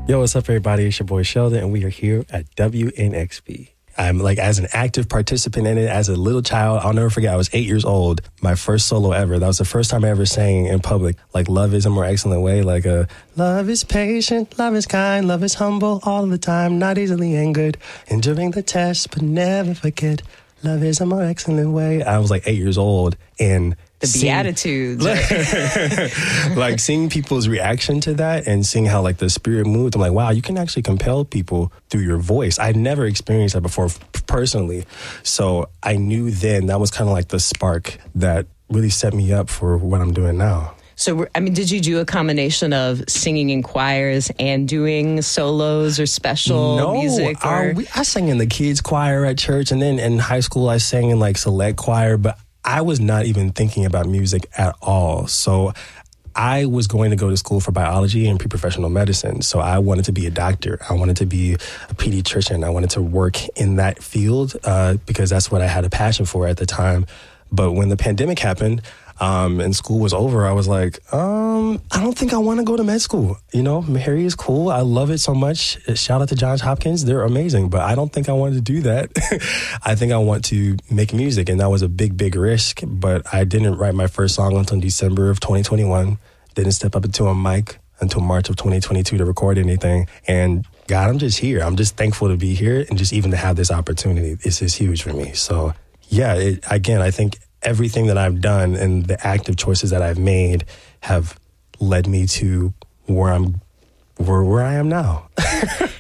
Yo, what's up, everybody? It's your boy Sheldon, and we are here at WNXP. I'm as an active participant in it as a little child. I'll never forget, I was 8 years old, my first solo ever. That was the first time I ever sang in public. Love is a more excellent way. Love is patient, love is kind, love is humble all the time, not easily angered, enduring the test, but never forget. Love is a more excellent way. I was 8 years old, and the Beatitudes. Seeing people's reaction to that and seeing how the spirit moved, I'm wow, you can actually compel people through your voice. I'd never experienced that before personally. So I knew then that was kind of the spark that really set me up for what I'm doing now. So, did you do a combination of singing in choirs and doing solos or special music? I sang in the kids' choir at church, and then in high school I sang in select choir, but I was not even thinking about music at all. So I was going to go to school for biology and pre-professional medicine. So I wanted to be a doctor. I wanted to be a pediatrician. I wanted to work in that field because that's what I had a passion for at the time. But when the pandemic happened, and school was over, I was I don't think I want to go to med school. Harry is cool. I love it so much. Shout out to Johns Hopkins. They're amazing, but I don't think I wanted to do that. I think I want to make music, and that was a big, big risk, but I didn't write my first song until December of 2021. Didn't step up into a mic until March of 2022 to record anything. And God, I'm just here. I'm just thankful to be here, and just even to have this opportunity. This is huge for me. So yeah, I think everything that I've done and the active choices that I've made have led me to where I am now.